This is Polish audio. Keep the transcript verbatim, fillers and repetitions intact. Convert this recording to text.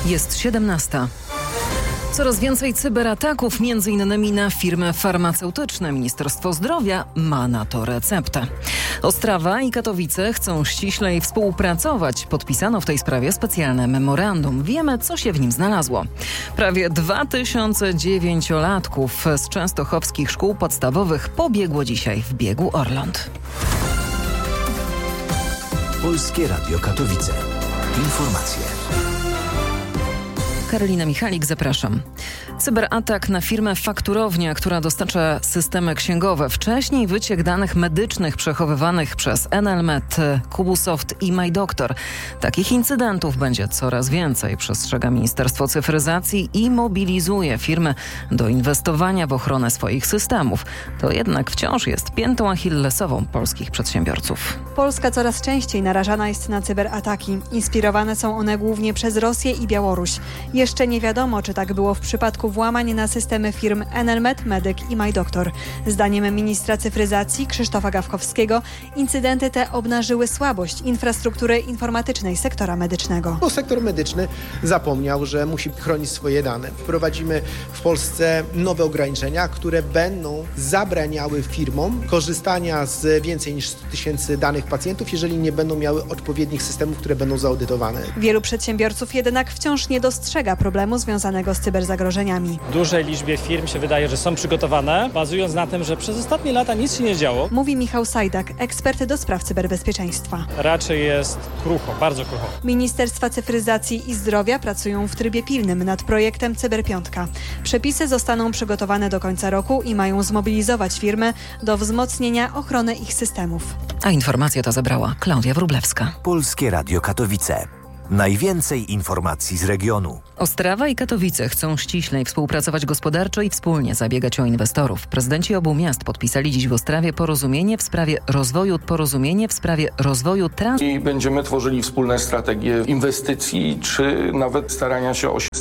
Jest siedemnasta. Coraz więcej cyberataków, między innymi na firmy farmaceutyczne. Ministerstwo Zdrowia ma na to receptę. Ostrawa i Katowice chcą ściślej współpracować. Podpisano w tej sprawie specjalne memorandum. Wiemy, co się w nim znalazło. Prawie dwa tysiące dziewięciolatków z częstochowskich szkół podstawowych pobiegło dzisiaj w biegu Orląt. Polskie Radio Katowice. Informacje. Karolina Michalik, zapraszam. Cyberatak na firmę Fakturownia, która dostarcza systemy księgowe. Wcześniej wyciek danych medycznych przechowywanych przez Enelmet, Kubusoft i MyDoktor. Takich incydentów będzie coraz więcej, przestrzega Ministerstwo Cyfryzacji i mobilizuje firmy do inwestowania w ochronę swoich systemów. To jednak wciąż jest piętą achillesową polskich przedsiębiorców. Polska coraz częściej narażana jest na cyberataki. Inspirowane są one głównie przez Rosję i Białoruś. Jeszcze nie wiadomo, czy tak było w przypadku włamań na systemy firm Enelmet, Medyk i MyDoktor. Zdaniem ministra cyfryzacji Krzysztofa Gawkowskiego incydenty te obnażyły słabość infrastruktury informatycznej sektora medycznego. Bo sektor medyczny zapomniał, że musi chronić swoje dane. Wprowadzimy w Polsce nowe ograniczenia, które będą zabraniały firmom korzystania z więcej niż stu tysięcy danych pacjentów, jeżeli nie będą miały odpowiednich systemów, które będą zaudytowane. Wielu przedsiębiorców jednak wciąż nie dostrzega problemu związanego z cyberzagrożeniami. Dużej liczbie firm się wydaje, że są przygotowane, bazując na tym, że przez ostatnie lata nic się nie działo. Mówi Michał Sajdak, ekspert do spraw cyberbezpieczeństwa. Raczej jest krucho, bardzo krucho. Ministerstwa Cyfryzacji i Zdrowia pracują w trybie pilnym nad projektem Cyberpiątka. Przepisy zostaną przygotowane do końca roku i mają zmobilizować firmy do wzmocnienia ochrony ich systemów. A informację ta zebrała Klaudia Wróblewska. Polskie Radio Katowice. Najwięcej informacji z regionu. Ostrawa i Katowice chcą ściślej współpracować gospodarczo i wspólnie zabiegać o inwestorów. Prezydenci obu miast podpisali dziś w Ostrawie porozumienie w sprawie rozwoju porozumienie w sprawie rozwoju trans... I będziemy tworzyli wspólne strategie inwestycji, czy nawet starania się o